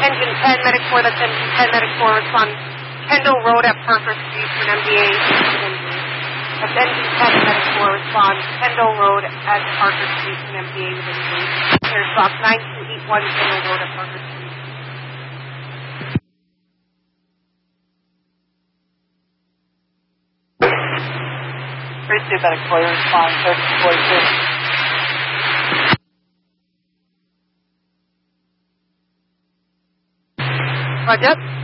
Engine 10, Medic 4, that's Engine 10, Medic 4, respond Kendall Road at Parker Street for an MBA. That's Engine 10, Medic 4, respond Kendall Road at Parker Street for an MBA with injury. Here's box 9281, Kendall Road at Parker Street. Appreciate that, Medic 4, respond 3046. Roger.